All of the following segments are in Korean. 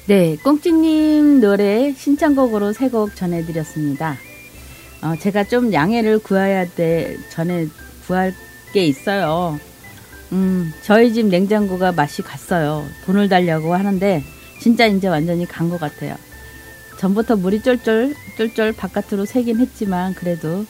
네, 꽁찌님 노래 신청곡으로 세 곡 전해드렸습니다. 제가 좀 양해를 전에 구할 게 있어요. 저희 집 냉장고가 맛이 갔어요. 돈을 달라고 하는데, 진짜 이제 완전히 간 것 같아요. 전부터 물이 쫄쫄 바깥으로 새긴 했지만, 그래도,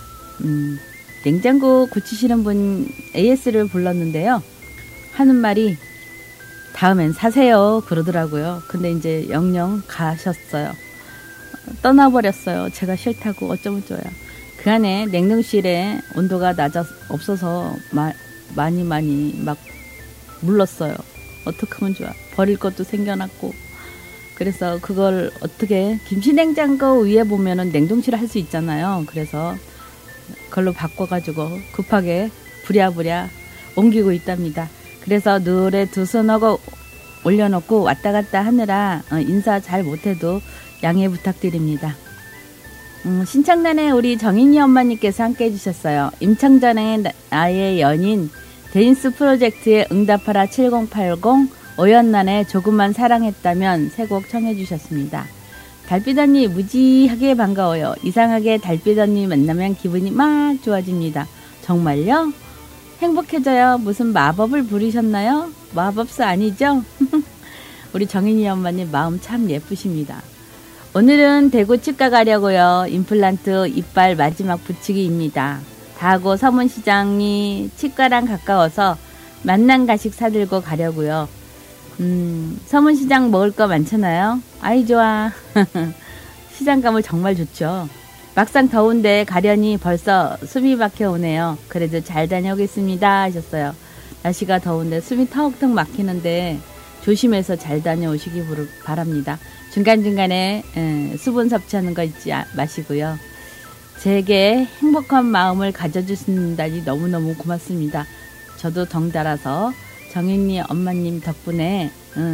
냉장고 고치시는 분 AS를 불렀는데요. 하는 말이, 다음엔 사세요. 그러더라고요. 근데 이제 영영 가셨어요. 떠나버렸어요. 제가 싫다고 어쩌면 좋아요. 그 안에 냉동실에 온도가 없어서 많이 막 물렀어요. 어떻게 하면 좋아. 버릴 것도 생겨났고. 그래서 그걸 어떻게 김치냉장고 위에 보면은 냉동실 할 수 있잖아요. 그래서 그걸로 바꿔가지고 급하게 부랴부랴 옮기고 있답니다. 그래서 노래 두 손하고 올려놓고 왔다 갔다 하느라 인사 잘 못해도 양해 부탁드립니다. 신청단에 우리 정인이 엄마님께서 함께 해주셨어요. 임창전의 나의 연인, 데니스 프로젝트의 응답하라 7080, 오연란의 조금만 사랑했다면 세 곡 청해주셨습니다. 달빛 언니 무지하게 반가워요. 이상하게 달빛 언니 만나면 기분이 막 좋아집니다. 정말요? 행복해져요. 무슨 마법을 부리셨나요? 마법사 아니죠? 우리 정인이 엄마님 마음 참 예쁘십니다. 오늘은 대구 치과 가려고요. 임플란트 이빨 마지막 붙이기입니다. 다 하고 서문시장이 치과랑 가까워서 만난 가식 사들고 가려고요. 서문시장 먹을 거 많잖아요. 아이 좋아. 시장 가면 정말 좋죠. 막상 더운데 가려니 벌써 숨이 막혀오네요. 그래도 잘 다녀오겠습니다 하셨어요. 날씨가 더운데 숨이 턱턱 막히는데 조심해서 잘 다녀오시기 바랍니다. 중간중간에 수분 섭취하는 거 잊지 마시고요. 제게 행복한 마음을 가져주신다니 너무너무 고맙습니다. 저도 덩달아서 정인이 엄마님 덕분에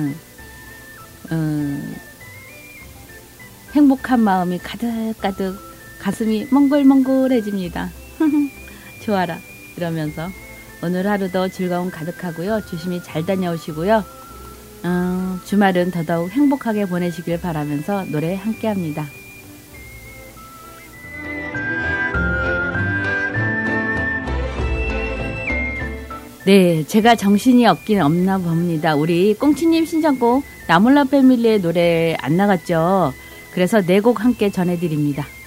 행복한 마음이 가득가득 가슴이 몽글몽글해집니다. 좋아라 이러면서 오늘 하루도 즐거움 가득하고요. 조심히 잘 다녀오시고요. 주말은 더더욱 행복하게 보내시길 바라면서 노래 함께합니다. 네, 제가 정신이 없긴 없나 봅니다. 우리 꽁치님 신청곡 나몰라 패밀리의 노래 안 나갔죠. 그래서 네 곡 함께 전해드립니다.